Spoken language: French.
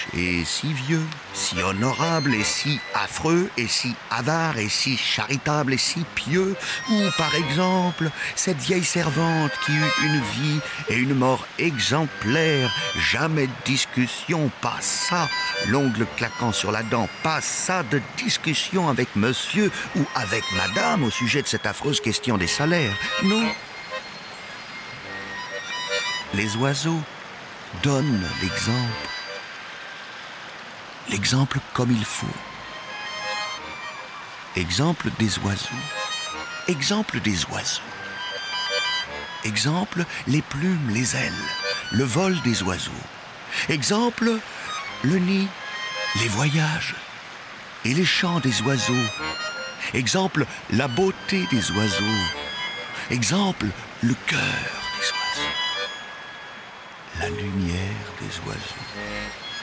et si vieux, si honorable et si affreux, et si avare et si charitable et si pieux, ou par exemple cette vieille servante qui eut une vie et une mort exemplaires, jamais de discussion, pas ça, l'ongle claquant sur la dent, pas ça de discussion avec monsieur ou avec madame au sujet de cette affreuse question des salaires, non. Les oiseaux donnent l'exemple. L'exemple comme il faut. Exemple des oiseaux. Exemple des oiseaux. Exemple les plumes, les ailes, le vol des oiseaux. Exemple le nid, les voyages et les chants des oiseaux. Exemple la beauté des oiseaux. Exemple le cœur des oiseaux. La lumière des oiseaux.